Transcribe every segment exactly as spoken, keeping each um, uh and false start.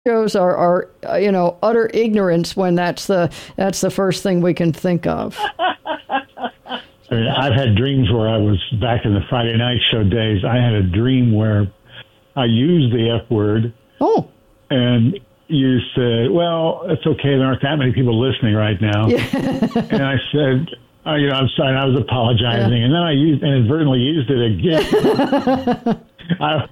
shows are, are uh, you know, utter ignorance when that's the that's the first thing we can think of. I mean, I've had dreams where I was back in the Friday night show days. I had a dream where I used the F word. Oh. And you said, well, it's okay. There aren't that many people listening right now. Yeah. And I said, oh, you know, I'm sorry. I was apologizing. Yeah. And then I used, inadvertently used it again. I,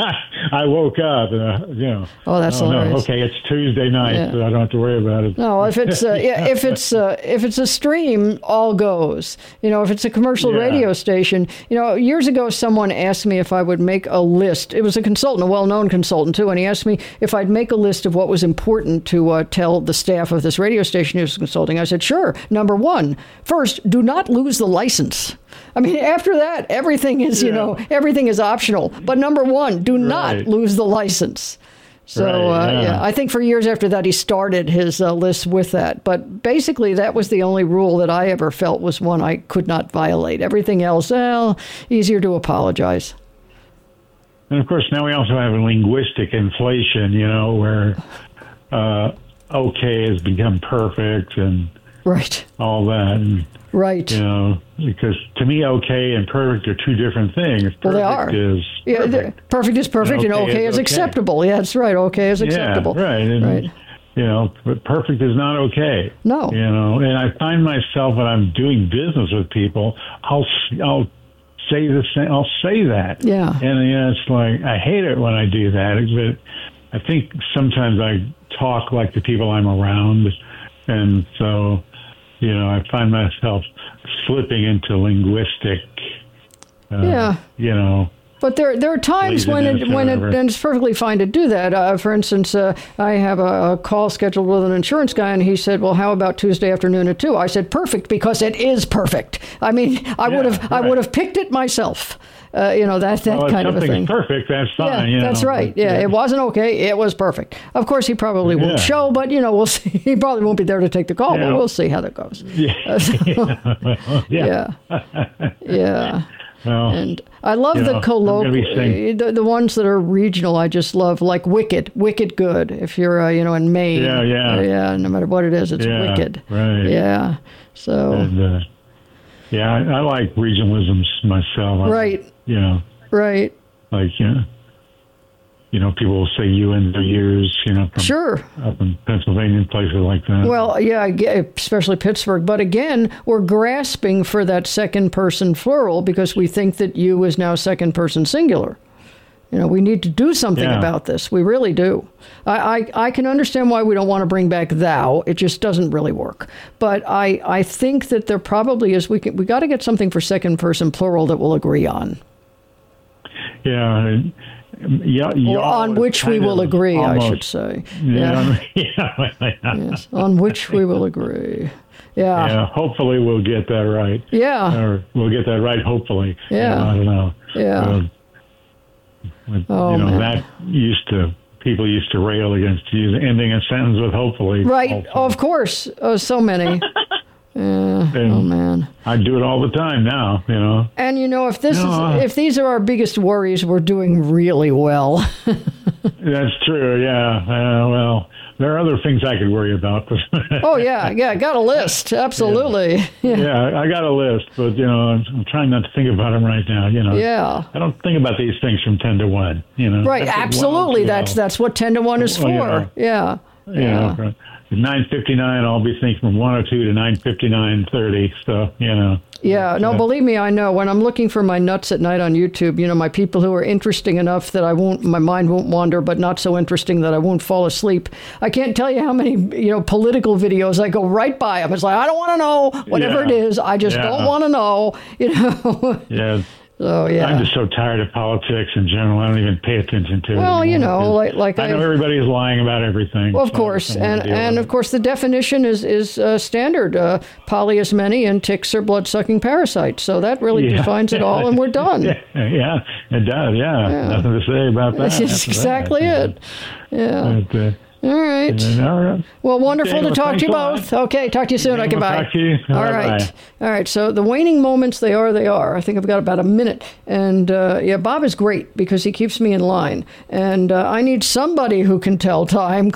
I woke up and, uh, you know. Oh, that's oh, hilarious. No, okay, it's Tuesday night, Yeah. so I don't have to worry about it. No, if it's uh, yeah, if it's uh, if it's a stream, all goes. You know, if it's a commercial Yeah. radio station. You know, years ago, someone asked me if I would make a list. It was a consultant, a well-known consultant too, and he asked me if I'd make a list of what was important to uh, tell the staff of this radio station he was consulting. I said, sure. Number one, first, do not lose the license. I mean, after that, everything is, you Yeah. know, everything is optional. But number one, do not Right. lose the license. So, Right, uh, yeah. yeah, I think for years after that, he started his uh, list with that. But basically, that was the only rule that I ever felt was one I could not violate. Everything else, well, easier to apologize. And of course, now we also have a linguistic inflation, you know, where uh, okay has become perfect and Right, all that. And, right. you know, because to me, okay and perfect are two different things. Perfect Well, they are. is Yeah, perfect. the- perfect is perfect, and And okay, okay is is okay. acceptable. Yeah, that's right. Okay is acceptable. Yeah, right. And, Right. you know, but perfect is not okay. No. You know, and I find myself when I'm doing business with people, I'll I'll say the same. I'll say that. Yeah. And you know, it's like I hate it when I do that. But I think sometimes I talk like the people I'm around, and so you know, I find myself slipping into linguistic. Uh, Yeah. You know. But there, there are times when it, Laziness or when it, whatever. and it's perfectly fine to do that. Uh, for instance, uh, I have a, a call scheduled with an insurance guy, and he said, "Well, how about Tuesday afternoon at two?" I said, "Perfect," because it is perfect. I mean, I Yeah, would have, I right. would have picked it myself. Uh, you know, that that Well, if kind of a something's thing. perfect, that's fine. Yeah, you know, that's right. but, Yeah, it wasn't okay. It was perfect. Of course, he probably won't Yeah. show, but you know, we'll see. He probably won't be there to take the call, Yeah. but we'll see how that goes. Yeah. yeah. Yeah, yeah. Well, And I love You the know, I'm gonna be colloquial, saying- the, the ones that are regional. I just love, like Wicked, Wicked Good. If you're, uh, you know, in Maine, Yeah, yeah. uh, yeah. No matter what it is, it's Yeah, Wicked. right. Yeah. So and, uh, yeah, I, I like regionalisms myself. I- Right. You know, right, like you know, you know, people will say "you" in their ears. You know, from sure. up in Pennsylvania and places like that. Well, yeah, I get- especially Pittsburgh. But again, we're grasping for that second person plural because we think that you is now second person singular. You know, we need to do something Yeah. about this. We really do. I, I, I can understand why we don't want to bring back thou. It just doesn't really work. But I, I think that there probably is. We can, we got to get something for second person plural that we'll agree on. yeah. and, Yeah, Or y'all on is which we kind will of agree, I almost- should say. Yeah, yeah, yeah. Yes, on which we will agree. Yeah. Yeah, hopefully we'll get that right. Yeah. Or we'll get that right, hopefully. Yeah. You know, I don't know. Yeah. Uh, but, Oh, you know, man. that used to, people used to rail against using, ending a sentence with hopefully. Right. also. Of course. Oh, so many. Yeah. And Oh, man. I do it all the time now, you know. And, you know, if this No, is, if these are our biggest worries, we're doing really well. That's true, yeah. Uh, well, there are other things I could worry about. But Oh, yeah. Yeah. Got a list. Absolutely. Yeah. yeah, I got a list, but, you know, I'm, I'm trying not to think about them right now, you know. Yeah. I don't think about these things from ten to one, you know. Right. That's what- Absolutely. you know. That's that's what ten to one is Well, for. Yeah. You Yeah. know, at nine fifty-nine, I'll be thinking from one oh two to nine fifty-nine thirty. So, you know. Yeah, no, Uh, believe me, I know. When I'm looking for my nuts at night on YouTube, you know, my people who are interesting enough that I won't, my mind won't wander, but not so interesting that I won't fall asleep. I can't tell you how many, you know, political videos I go right by them. It's like, I don't want to know whatever Yeah. it is. I just Yeah. don't want to know, you know. Yeah. So, yeah. I'm just so tired of politics in general. I don't even pay attention to it. Well, you anymore, know, because like- like I know I- everybody's lying about everything. Well, of so I course, don't wanna and deal with and it. of course, the definition is is uh, standard. Uh, poly is many, and ticks are blood-sucking parasites. So that really Yeah. defines it all, and we're done. yeah, yeah, it does. Yeah. Yeah. Nothing to say about that. That's after that, exactly you know. it. Yeah. But, uh, All right. And then, all right. Well, wonderful Okay, to well, talk to you thanks a both. Okay, talk to you soon. Yeah, Okay, we'll bye. talk to you. All All right, right. bye. All right. So the waning moments, they are, they are. I think I've got about a minute. And uh, yeah, Bob is great because he keeps me in line. And uh, I need somebody who can tell time.